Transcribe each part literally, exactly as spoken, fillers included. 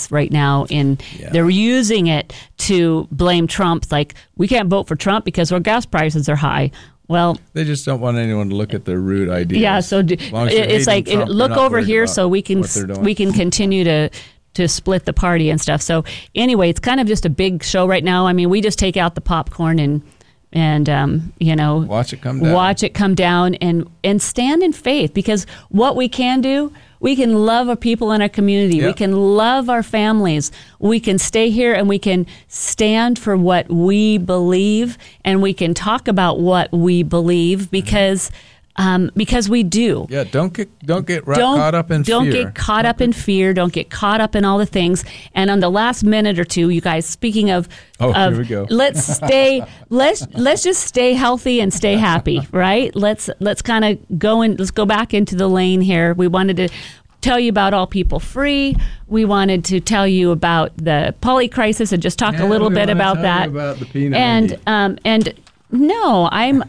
gas right now, and Yeah. they're using it to blame Trump. Like, we can't vote for Trump because our gas prices are high. Well, They just don't want anyone to look at their root ideas. yeah. So d- As long as you're it's hating like Trump, it, you're look not over worried here about so we can what they're doing. we can continue to to split the party and stuff. So anyway, it's kind of just a big show right now. I mean, we just take out the popcorn and and um, you know, Watch it come down. watch it come down and and stand in faith, because what we can do, we can love our people in our community. Yep. We can love our families. We can stay here and we can stand for what we believe, and we can talk about what we believe because um, because we do. Yeah, don't get don't get ra- Don't, caught up in don't fear. get caught up in fear. Don't get caught up in all the things. And on the last minute or two, you guys, speaking of, Oh, of here we go. let's stay, let's let's just stay healthy and stay happy, right? Let's let's kind of go in. Let's go back into the lane here. We wanted to tell you about All People Free. We wanted to tell you about the poly crisis and just talk Yeah, a little we bit wanna about tell that. you about the P ninety. and um and no, I'm.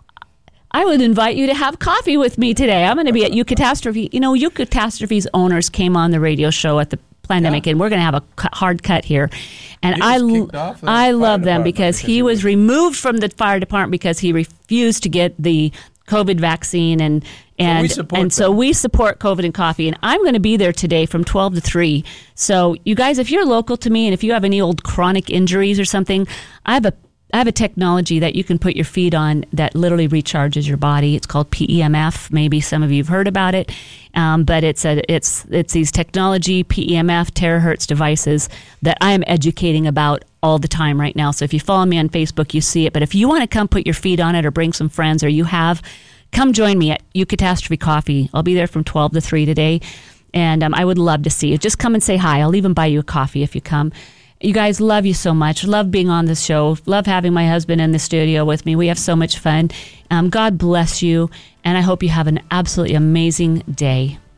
I would invite you to have coffee with me today. I'm going to be at Eucatastrophe. You know, Eucatastrophe's owners came on the radio show at the pandemic, Yeah. and we're going to have a cu- hard cut here. And He I, was l- kicked off the I fire love them department because because he he was was- removed from the fire department because he refused to get the COVID vaccine, and and we support and so them. we support COVID and Coffee. And I'm going to be there today from twelve to three. So you guys, if you're local to me, and if you have any old chronic injuries or something, I have a I have a technology that you can put your feet on that literally recharges your body. It's called P E M F. Maybe some of you have heard about it, um, but it's a it's it's these technology P E M F terahertz devices that I am educating about all the time right now. So if you follow me on Facebook, you see it. But if you want to come put your feet on it or bring some friends, or you have, come join me at Eucatastrophe Coffee. I'll be there from twelve to three today, and um, I would love to see you. Just come and say hi. I'll even buy you a coffee if you come. You guys, love you so much. Love being on this show. Love having my husband in the studio with me. We have so much fun. Um, God bless you, and I hope you have an absolutely amazing day.